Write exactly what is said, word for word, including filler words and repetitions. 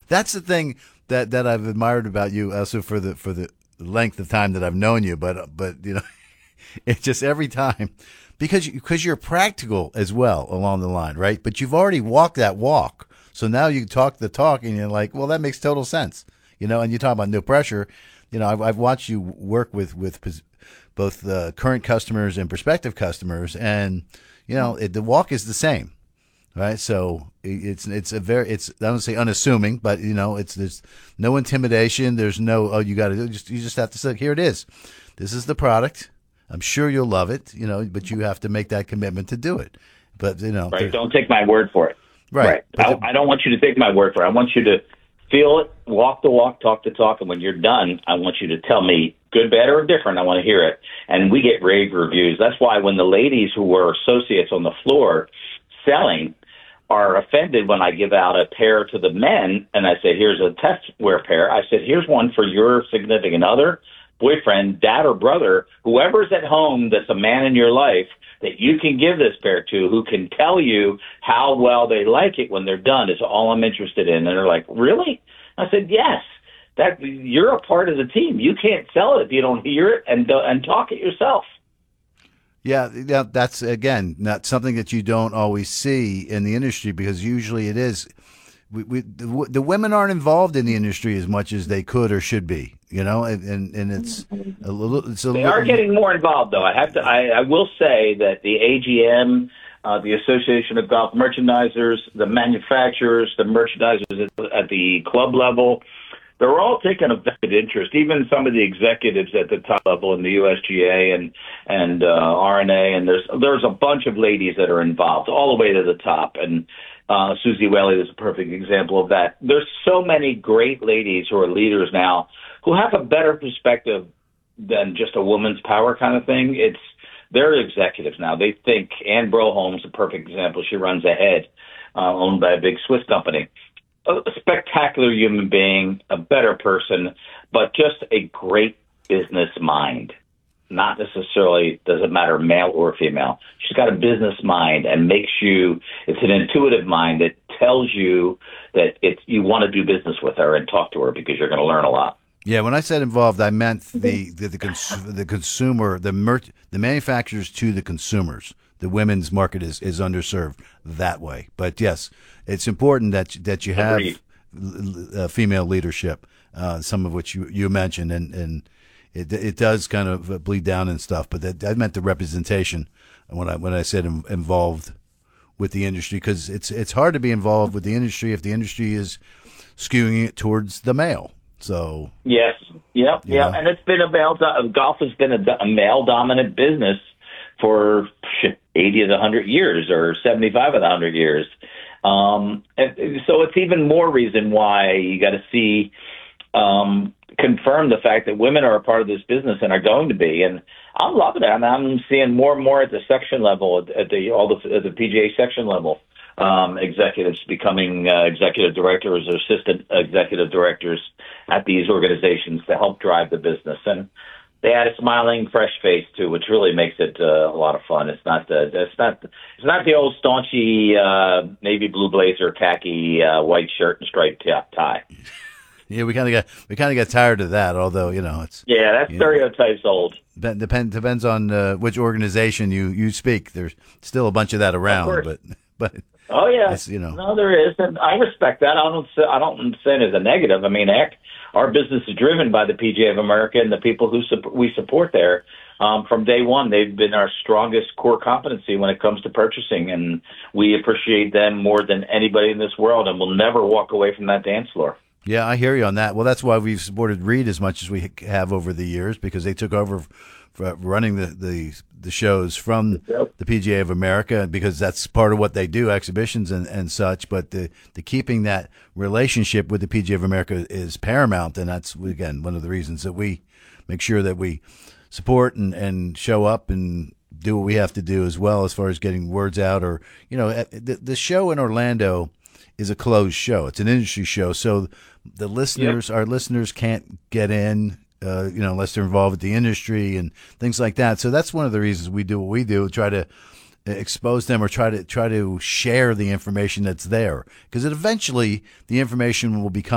That's the thing that, that I've admired about you, also for the for the length of time that I've known you. But but you know, it's just every time because you, because you're practical as well along the line, right? But you've already walked that walk, so now you talk the talk, and you're like, well, that makes total sense, you know. And you talk about no pressure. You know, I've, I've watched you work with with both the current customers and prospective customers, and you know, it, the walk is the same. Right, so it's it's a very it's I don't say unassuming, but you know it's there's no intimidation. There's no oh you got to do just you just have to say here it is. This is the product. I'm sure you'll love it. You know, but you have to make that commitment to do it. But you know, right? Don't take my word for it. Right. right. I, I don't want you to take my word for it. I want you to feel it, walk the walk, talk the talk, and when you're done, I want you to tell me good, bad, or different. I want to hear it, and we get rave reviews. That's why when the ladies who were associates on the floor selling are offended when I give out a pair to the men and I say, here's a test wear pair. I said, here's one for your significant other, boyfriend, dad, or brother, whoever's at home that's a man in your life that you can give this pair to, who can tell you how well they like it when they're done, is all I'm interested in. And they're like, really? I said, yes. That you're a part of the team. You can't sell it if you don't hear it and uh, and talk it yourself. Yeah, yeah, that's, again, not something that you don't always see in the industry, because usually it is. We, we the, the women aren't involved in the industry as much as they could or should be, you know, and and, and it's a little. It's a they little, are getting more involved, though. I have to. I, I will say that the A G M, uh, the Association of Golf Merchandisers, the manufacturers, the merchandisers at, at the club level, they're all taking a vested interest. Even some of the executives at the top level in the U S G A and and uh, R N A, and there's there's a bunch of ladies that are involved all the way to the top. And uh, Susie Whaley is a perfect example of that. There's so many great ladies who are leaders now who have a better perspective than just a woman's power kind of thing. It's they're executives now. They think. Anne Broholm's a perfect example. She runs Ahead, uh, owned by a big Swiss company. A spectacular human being, a better person, but just a great business mind. Not necessarily, doesn't matter male or female. She's got a business mind and makes you, it's an intuitive mind that tells you that it's, you want to do business with her and talk to her because you're going to learn a lot. Yeah, when I said involved, I meant the the the, cons- the consumer, the mer- the manufacturers to the consumers. The women's market is, is underserved that way. But yes, it's important that that you have uh, female leadership, uh, some of which you, you mentioned, and, and it it does kind of bleed down and stuff. But that I meant the representation when I when I said in, involved with the industry, because it's it's hard to be involved with the industry if the industry is skewing it towards the male. So yes, yep, yeah, and it's been a male. Golf has been a, a male dominant business for eighty of the hundred years, or seventy-five of the hundred years. Um, and so it's even more reason why you got to see, um, confirm the fact that women are a part of this business and are going to be. And I'm loving it. I mean, I'm seeing more and more at the section level, at the all the, at the P G A section level, um, executives becoming uh, executive directors or assistant executive directors at these organizations to help drive the business. And they add a smiling, fresh face too, which really makes it uh, a lot of fun. It's not the it's not it's not the old staunchy uh, navy blue blazer, khaki uh, white shirt and striped tie. Yeah, we kind of got we kind of got tired of that. Although you know it's yeah, that stereotype's know, old. Depend depends on uh, which organization you, you speak. There's still a bunch of that around, but but oh yeah, you know, no, there is, and I respect that. I don't say, I don't say it as a negative. I mean, heck, our business is driven by the P G A of America and the people who su- we support there. Um, from day one, they've been our strongest core competency when it comes to purchasing, and we appreciate them more than anybody in this world, and we'll never walk away from that dance floor. Yeah, I hear you on that. Well, that's why we've supported Reed as much as we have over the years, because they took over for running the, the, the shows from yep. the P G A of America, because that's part of what they do, exhibitions and, and such. But the, the keeping that relationship with the P G A of America is paramount, and that's, again, one of the reasons that we make sure that we support and, and show up and do what we have to do as well, as far as getting words out. Or, you know, the, the show in Orlando is a closed show. It's an industry show, so the listeners, yep. our listeners, can't get in, uh, you know, unless they're involved with the industry and things like that. So that's one of the reasons we do what we do: try to expose them, or try to try to share the information that's there, because eventually the information will become